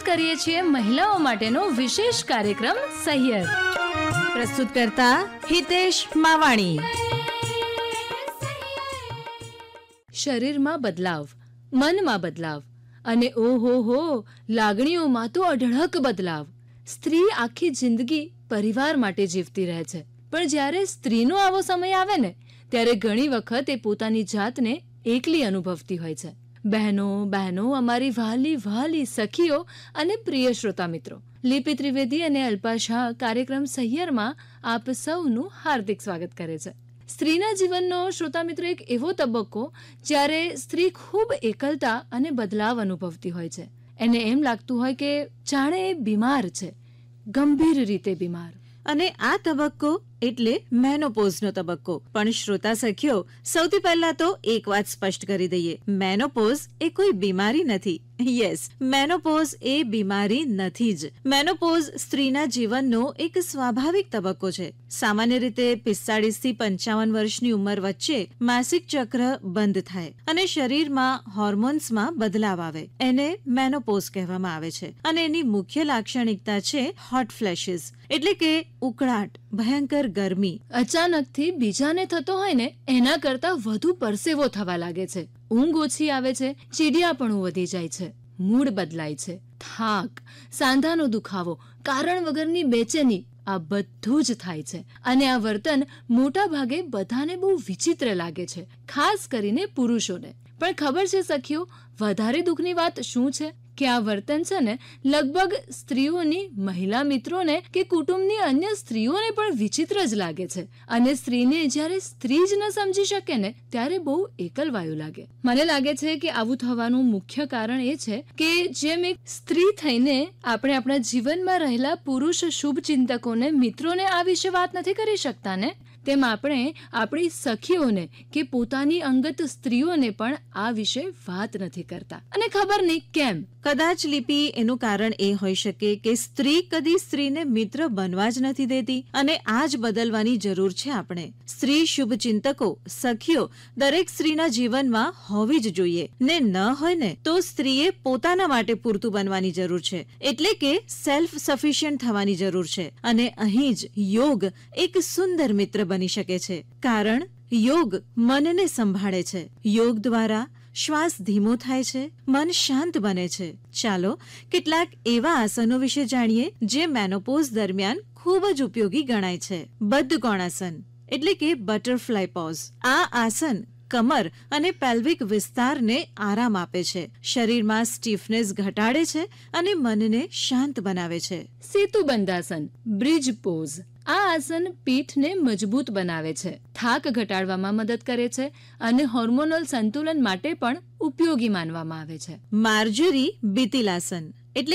કરીએ છીએ મહિલાઓ માટેનો વિશેષ કાર્યક્રમ સહિયર. પ્રસ્તુત કરતા હિતેશ માવાણી. શરીરમાં બદલાવ, મનમાં બદલાવ અને ઓહો લાગણીઓમાં તો અઢળક બદલાવ. સ્ત્રી આખી જિંદગી પરિવાર માટે જીવતી રહે છે, પણ જ્યારે સ્ત્રીનો આવો સમય આવે ને ત્યારે ઘણી વખત એ પોતાની જાતને એકલી અનુભવતી હોય છે. બહેનો, અમારી વહાલી સખીઓ અને પ્રિય શ્રોતા મિત્રો, લિપિ ત્રિવેદી અને અલ્પા શાહ કાર્યક્રમ સહિયરમાં આપ સૌનું હાર્દિક સ્વાગત કરે છે. સ્ત્રીના જીવનનો શ્રોતા મિત્રો એક એવો તબક્કો જ્યારે સ્ત્રી ખૂબ એકલતા અને બદલાવ અનુભવતી હોય છે. એને એમ લાગતું હોય કે જાણે એ બીમાર છે, ગંભીર રીતે બીમાર. અને આ તબક્કો એટલે મેનોપોઝનો તબક્કો. પણ શ્રોતા સખીઓ, સૌથી પહેલા તો એક વાત સ્પષ્ટ કરી દઈએ, મેનોપોઝ એ કોઈ બીમારી નથી. યસ, મેનોપોઝ એ બીમારી નથી જ. મેનોપોઝ સ્ત્રીના જીવનનો એક સ્વાભાવિક તબક્કો છે. સામાન્ય રીતે 45 થી 55 વર્ષની ઉંમર વચ્ચે માસિક ચક્ર બંધ થાય અને શરીરમાં હોર્મોન્સમાં બદલાવ આવે. એને મેનોપોઝ કહેવામાં આવે છે. અને એની મુખ્ય લાક્ષણિકતા છે હોટ ફ્લેશિસ, એટલે કે ઉકળાટ, ભયંકર ગરમી. અચાનકથી બીજાને થતો હોય ને એના કરતા વધુ પરસેવો થવા લાગે છે, ઊંઘ ઓછી આવે છે, ચીડિયાપણું વધી જાય છે, મૂડ બદલાય છે, થાક, સાંધાનો દુખાવો, કારણ વગરની બેચેની, આ બધું જ થાય છે. અને આ વર્તન મોટા ભાગે બધાને બહુ વિચિત્ર લાગે છે, ખાસ કરીને પુરુષોને. પણ ખબર છે સખીઓ, વધારે દુઃખની વાત શું છે કે આ વર્તન છે ને લગભગ સ્ત્રીઓની મહિલા મિત્રોને કે કુટુંબની અન્ય સ્ત્રીઓને પણ વિચિત્ર જ લાગે છે. અને સ્ત્રીને જ્યારે સ્ત્રી જ ન સમજી શકે ને ત્યારે બહુ એકલવાયું લાગે. મને લાગે છે કે આવું થવાનું મુખ્ય કારણ એ છે કે જેમ એક સ્ત્રી થઈને આપણે આપણા જીવનમાં રહેલા પુરુષ શુભચિંતકોને, મિત્રોને આ વિશે વાત નથી કરી શકતા ને, તેમ આપણે આપણી સખીઓને કે પોતાની અંગત સ્ત્રીઓને પણ આ વિશે વાત નથી કરતા. અને ખબર નહીં કેમ. કદાચ લિપિ એનું કારણ એ હોઈ શકે કે સ્ત્રી કદી સ્ત્રીને મિત્ર બનવા જ નથી દેતી. અને આ જ બદલવાની જરૂર છે આપણે. સ્ત્રી શુભચિંતકો, સખીઓ દરેક સ્ત્રીના જીવનમાં હોવી જ જોઈએ. ને ન હોય ને તો સ્ત્રીએ પોતાના માટે પૂરતું બનવાની જરૂર છે, એટલે કે સેલ્ફ સફિશિયન્ટ થવાની જરૂર છે. અને અહીં જ યોગ એક સુંદર મિત્ર બની શકે છે, કારણ યોગ મનને સંભાળે છે. યોગ દ્વારા શ્વાસ ધીમો થાય છે, મન શાંત બને છે. ચાલો કેટલાક એવા આસનો વિશે જાણીએ જે મેનોપોઝ દરમિયાન ખૂબ જ ઉપયોગી ગણાય છે. બદ્ધકોણાસન એટલે કે બટરફ્લાય પોઝ. આ આસન કમર અને પેલ્વિક વિસ્તારને આરામ આપે છે, શરીરમાં સ્ટીફનેસ ઘટાડે છે અને મનને શાંત બનાવે છે. સેતુબંધાસન, બ્રિજ પોઝ. આ આસન પીઠને મજબૂત બનાવે છે, થાક ઘટાડવામાં મદદ કરે છે અને હોર્મોનલ સંતુલન માટે પણ ઉપયોગી માનવામાં આવે છે. માર્જરી બીતિલાસન